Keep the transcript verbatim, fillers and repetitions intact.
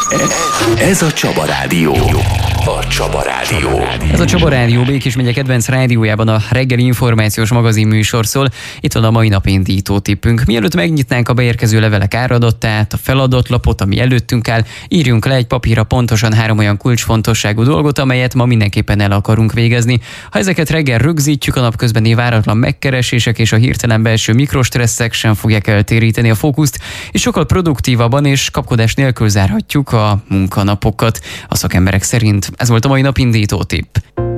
Ez a Csaba Rádió. A Csaba Rádió. Ez a Csaba Rádió Békés megye kedvenc rádiójában a reggeli információs magazin műsor szól. Itt van a mai nap indító tippünk. Mielőtt megnyitnánk a beérkező levelek áradatát, a feladott lapot, ami előttünk áll, írjunk le egy papírra pontosan három olyan kulcsfontosságú dolgot, amelyet ma mindenképpen el akarunk végezni. Ha ezeket reggel rögzítjük, a napközbeni váratlan megkeresések és a hirtelen belső mikrostresszek sem fogják eltéríteni a fókuszt, és sokkal produktívabban és kapkodás nélkül zárhatjuk a munkanapokat. A szakemberek szerint ez volt a mai nap indító tipp.